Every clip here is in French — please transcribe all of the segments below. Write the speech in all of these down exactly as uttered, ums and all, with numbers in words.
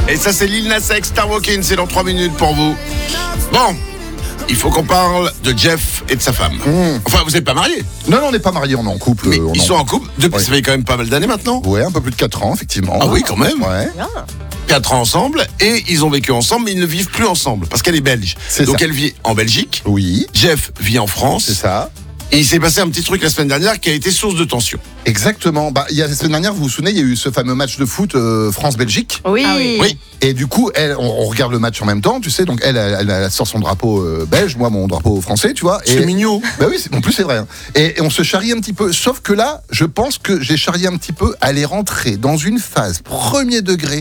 Et ça, c'est Lil Nas X, Star Walking, c'est dans trois minutes pour vous. Bon, il faut qu'on parle de Jeff et de sa femme. Mmh. Enfin, vous n'êtes pas mariés? Non, non, on n'est pas mariés, on est en couple. Mais on ils en... sont en couple depuis, ouais. Ça fait quand même pas mal d'années maintenant. Ouais, un peu plus de quatre ans, effectivement. Ah oui, quand même. Ouais. quatre ans ensemble, et ils ont vécu ensemble, mais ils ne vivent plus ensemble, parce qu'elle est belge. C'est Donc ça. elle vit en Belgique. Oui. Jeff vit en France. C'est ça. Et il s'est passé un petit truc la semaine dernière qui a été source de tension. Exactement. Bah, il y a la semaine dernière, vous vous souvenez, il y a eu ce fameux match de foot euh, France-Belgique. Oui. Ah oui. Oui. Et du coup, elle, on, on regarde le match en même temps, tu sais. Donc elle, elle, elle, elle sort son drapeau euh, belge, moi mon drapeau français, tu vois. C'est et, mignon. Bah oui, c'est, en plus c'est vrai. Hein. Et, et on se charrie un petit peu. Sauf que là, je pense que j'ai charrié un petit peu. Elle est rentrée dans une phase premier degré.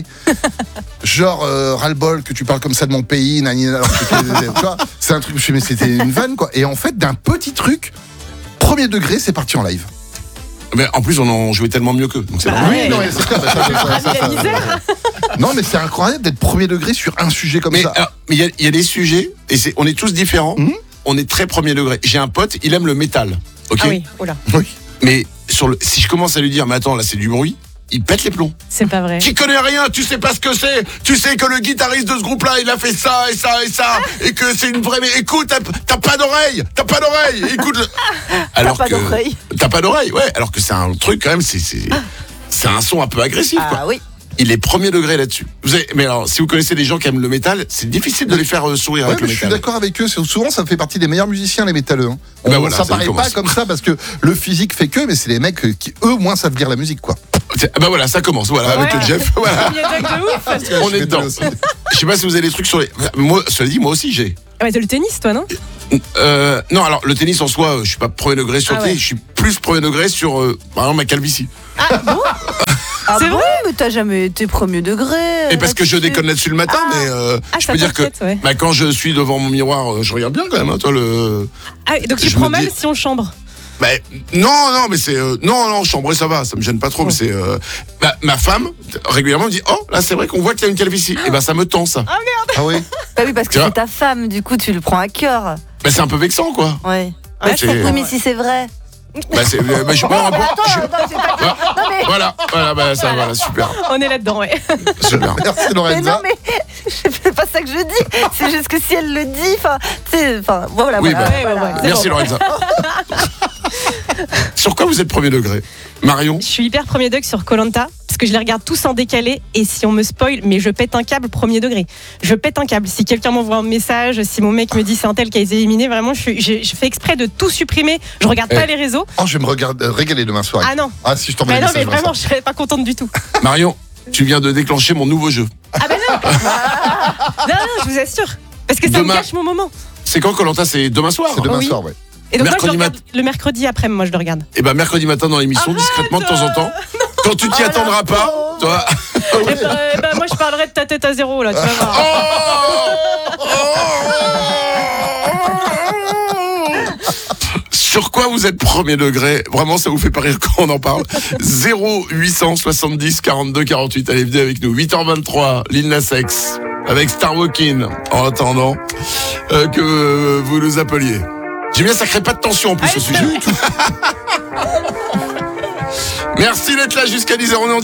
Genre euh, ras-le-bol que tu parles comme ça de mon pays, nani, alors que tu vois, c'est un truc. Je me suis dit, mais c'était une vanne quoi. Et en fait, d'un petit truc. Premier degré, c'est parti en live. Mais en plus, on en jouait tellement mieux qu'eux. Donc c'est Bah normal. ouais. Oui, non, mais c'est clair, bah, ça, ça, ça, ça, la misère. non, mais c'est incroyable d'être premier degré sur un sujet comme Mais ça. alors, mais il y, a- il y a des sujets, et c'est, on est tous différents. Mhm. On est très premier degré. J'ai un pote, il aime le métal. Ok. Ah oui, oula, Oui. Mais sur le, si je commence à lui dire, mais attends, là c'est du bruit, il pète les plombs. c'est pas vrai. Tu connais rien, tu sais pas ce que c'est. Tu sais que le guitariste de ce groupe-là, il a fait ça et ça et ça, et que c'est une vraie. Mais écoute, t'as, t'as pas d'oreille, t'as pas d'oreille. Écoute. Le... Alors pas que d'oreille. t'as pas d'oreille, ouais. Alors que c'est un truc quand même, c'est c'est, c'est un son un peu agressif, quoi. Ah oui. Il est premier degré là-dessus. Vous avez, mais alors, si vous connaissez des gens qui aiment le métal, c'est difficile de les faire euh, sourire Ouais, avec mais le je suis métal. d'accord avec eux. C'est- Souvent, ça fait partie des meilleurs musiciens, les métalleux. Hein. On, Ben voilà, ça ça paraît commence. pas comme ça parce que le physique fait que, mais c'est les mecs qui, eux, moins savent lire la musique, quoi. C'est- Bah voilà, ça commence. Voilà, avec Ouais. le Jeff. Voilà. Il y a des de ouf. On Je est fais dedans. tout aussi. Je sais pas si vous avez des trucs sur les. Moi, cela dit, moi aussi j'ai. Ah ouais, t'as le tennis, toi, non? Euh, non, alors le tennis en soi, euh, je suis pas premier degré sur Ah le ouais. tennis, je suis plus premier degré sur, euh, par exemple, ma calvitie. Ah bon? Ah C'est bon, vrai mais t'as jamais été premier degré. Et parce que je là-dessus. déconne là-dessus le matin, Ah. mais euh, Ah, je ça peux dire que t'inquiète, ouais. bah, quand je suis devant mon miroir, euh, je regarde bien quand même, hein, toi le. Ah, donc tu Je prends me mal dis- si on chambre. Bah, non, non, mais c'est euh, non, non, chambrer ça va, ça me gêne pas trop, mais c'est euh, bah, ma femme régulièrement me dit oh là c'est vrai qu'on voit qu'il y a une calvitie, et ben ça me tend ça. Ah oui. Bah oui, parce que Tu vois. c'est ta femme, du coup, tu le prends à cœur. Bah c'est un peu vexant quoi. Ouais. Ouais, Bah, c'est- oui, mais si c'est vrai. Bah c'est, euh, bah, je, bon, bon, je- non, c'est pas- bah, non, mais- voilà, voilà, bah ça, voilà, super, On est là-dedans, ouais. super. Merci Mais Lorenza. non, mais c'est pas ça que je dis. C'est juste que si elle le dit, enfin, tu sais, enfin, voilà. Oui, voilà, bah, voilà. ouais, ouais, c'est Merci bon. Lorenza. Sur quoi vous êtes premier degré, Marion? Je suis hyper premier degré sur Koh-Lanta parce que je les regarde tous en décalé et si on me spoil, mais je pète un câble premier degré. Je pète un câble. Si quelqu'un m'envoie un message, si mon mec me dit c'est un tel qui a été éliminé, vraiment, je, suis, je, je fais exprès de tout supprimer. Je regarde Eh. pas les réseaux. Oh, je vais me regarder, régaler demain soir. Ah non. Ah, si je t'envoie Mais des non, mais messages, vraiment, Vincent. je serais pas contente du tout. Marion, tu viens de déclencher mon nouveau jeu. Ah ben non. non, non, je vous assure. Parce que ça Demain. me gâche mon moment. C'est quand Koh-Lanta? C'est demain soir. C'est demain Oui. soir, ouais. Et donc Mercredi moi, je le, regarde le mercredi après, moi je le regarde. Et ben mercredi matin dans l'émission, discrètement de temps en temps. Quand tu t'y Oh, attendras la pas, pauvre. toi. Eh ben, eh ben, moi je parlerai de ta tête à zéro là, tu vas voir. Oh Sur quoi vous êtes premier degré? Vraiment, ça vous fait pas rire quand on en parle. zéro huit cent soixante-dix quarante-deux quarante-huit. Allez, venez avec nous. huit heures vingt-trois, Lil Nas X, avec Star Walking, en attendant euh, que vous nous appeliez. J'aime bien, ça crée pas de tension en plus Ah, ce c'est sujet. vrai. Merci d'être là jusqu'à dix heures. On est en